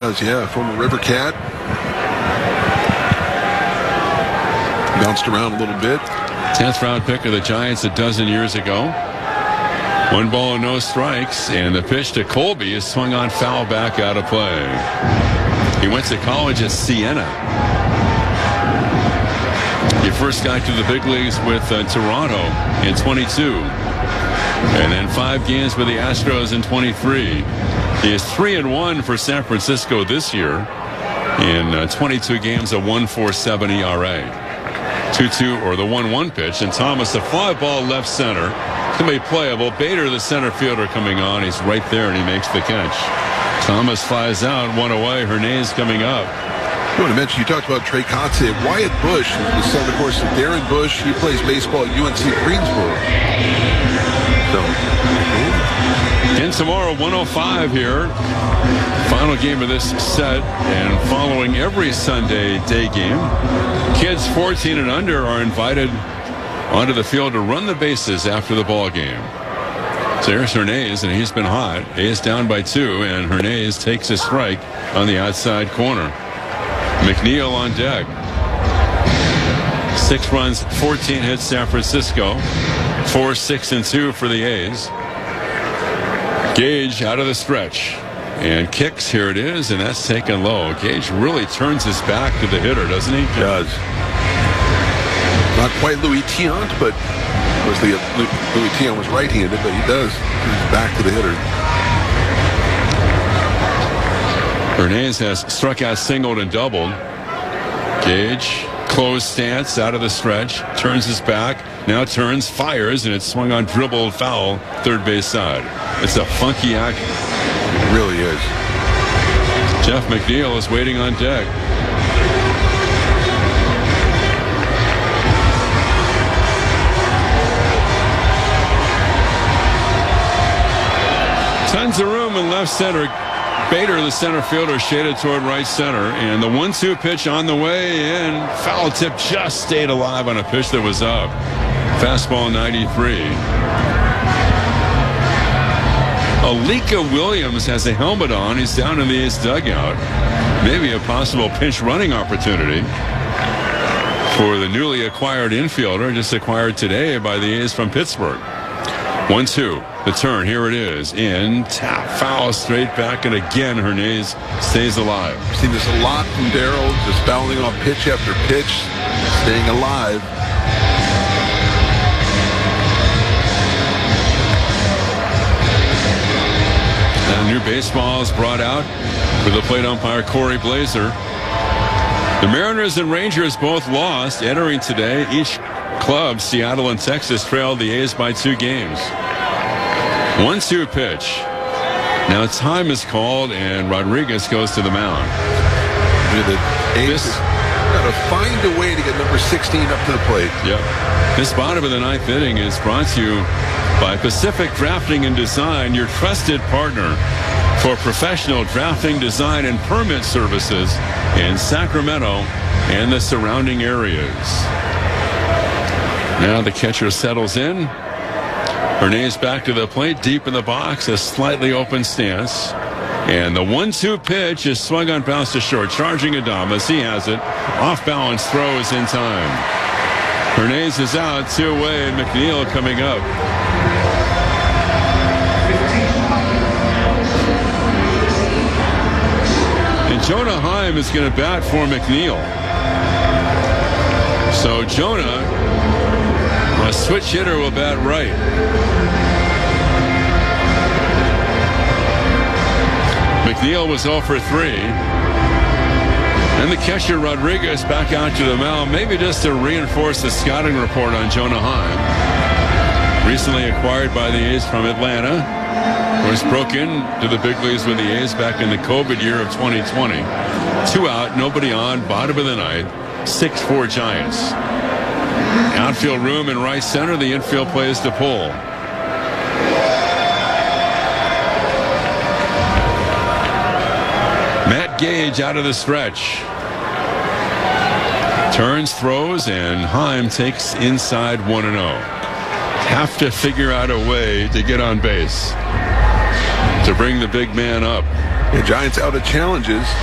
does, yeah. Former River Cat. Bounced around a little bit. 10th round pick of the Giants a dozen years ago. 1 ball and no strikes, and the pitch to Colby is swung on foul back out of play. He went to college at Siena. He first got to the big leagues with Toronto in 22. And then 5 games with the Astros in 23. He is 3-1 for San Francisco this year. In 22 games, a 1.47 ERA. 2-2 or the 1-1 pitch. And Thomas, a fly ball left center. It's going to be playable. Bader, the center fielder, coming on. He's right there, and he makes the catch. Thomas flies out, 1 away. Hernandez coming up. I want to mention, you talked about Trey Kotze. Wyatt Bush is the son, of course, of Darren Bush. He plays baseball at UNC Greensboro. So, again tomorrow, 105 here. Final game of this set, and following every Sunday day game, kids 14 and under are invited onto the field to run the bases after the ball game. So here's Hernandez, and he's been hot. A's down by 2, and Hernandez takes a strike on the outside corner. McNeil on deck. 6 runs, 14 hits San Francisco. 4-6-2 for the A's. Gage out of the stretch and kicks. Here it is, and that's taken low. Gage really turns his back to the hitter, doesn't he? Does. Not quite Louis Tiant, but Louis Tiant was right-handed, but he does turn his back to the hitter. Hernandez has struck out, singled, and doubled. Gage, closed stance out of the stretch, turns his back, now turns, fires, and it's swung on, dribbled, foul, third base side. It's a funky action. It really is. Jeff McNeil is waiting on deck. Tons of room in left center. Bader, the center fielder, shaded toward right center, and the 1-2 pitch on the way in. Foul tip just stayed alive on a pitch that was up. Fastball 93. Alika Williams has a helmet on. He's down in the A's dugout. Maybe a possible pinch running opportunity for the newly acquired infielder, just acquired today by the A's from Pittsburgh. 1-2. The turn, here it is. In, tap, foul, straight back, and again Hernandez stays alive. I've seen this a lot from Darryl, just fouling off pitch after pitch, staying alive. Now new baseball is brought out for the plate umpire Corey Blazer. The Mariners and Rangers both lost entering today. Each club, Seattle and Texas, trailed the A's by 2 games. 1-2 pitch. Now time is called, and Rodriguez goes to the mound. The A's got to find a way to get number 16 up to the plate. Yep. This bottom of the 9th inning is brought to you by Pacific Drafting and Design, your trusted partner for professional drafting, design, and permit services in Sacramento and the surrounding areas. Now the catcher settles in. Hernandez back to the plate, deep in the box, a slightly open stance. And the 1-2 pitch is swung on, bounce to short. Charging Adames, he has it. Off balance, throws in time. Hernandez is out, 2 away, and McNeil coming up. And Jonah Heim is going to bat for McNeil. So Jonah, a switch hitter, will bat right. McNeil was 0 for 3. And the catcher Rodriguez back out to the mound, maybe just to reinforce the scouting report on Jonah Heim. Recently acquired by the A's from Atlanta. Was broke into the big leagues with the A's back in the COVID year of 2020. 2 out, nobody on, bottom of the 9th. 6-4 Giants. Outfield room in right center. The infield plays to pull. Matt Gage out of the stretch. Turns, throws, and Heim takes inside 1-0. Have to figure out a way to get on base to bring the big man up. The Giants out of challenges.